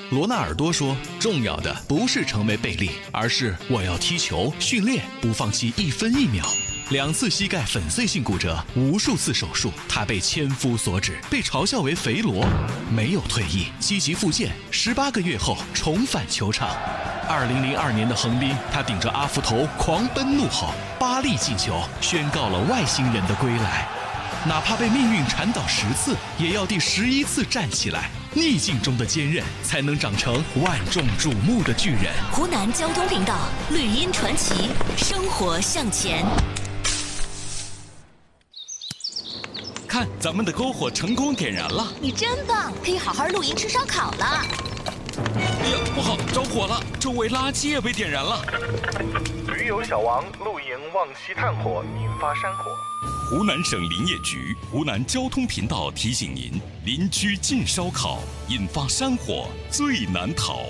罗纳尔多说，重要的不是成为贝利，而是我要踢球、训练，不放弃1分1秒。2次膝盖粉碎性骨折，无数次手术，他被千夫所指，被嘲笑为肥罗，没有退役，积极复健，18个月后重返球场。2002年的横滨，他顶着阿福头狂奔怒吼，8粒进球，宣告了外星人的归来。哪怕被命运缠倒10次，也要第11次站起来。逆境中的坚韧，才能长成万众瞩目的巨人。 湖南交通频道绿茵传奇，生活向前。 看，咱们的篝火成功点燃了！ 你真棒，可以好好露营吃烧烤了。 哎呀，不好，着火了！周围垃圾也被点燃了。 驴友小王露营忘期炭火，引发山火。 湖南省林业局、湖南交通频道提醒您：林区禁烧烤，引发山火最难逃。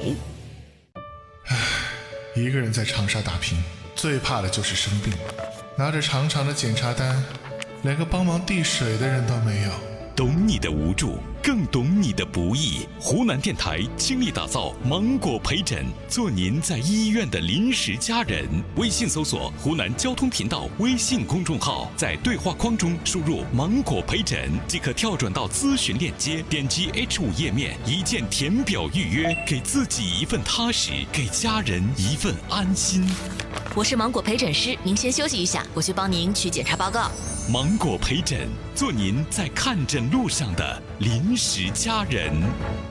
一个人在长沙打拼，最怕的就是生病。拿着长长的检查单，连个帮忙递水的人都没有。 懂你的无助，更懂你的不易。湖南电台倾力打造芒果陪诊，做您在医院的临时家人。微信搜索湖南交通频道微信公众号，在对话框中输入芒果陪诊，即可跳转到咨询链接，点击 H5 页面，一键填表预约，给自己一份踏实，给家人一份安心。 我是芒果陪诊师，您先休息一下，我去帮您取检查报告。 芒果陪诊，做您在看诊路上的临时家人。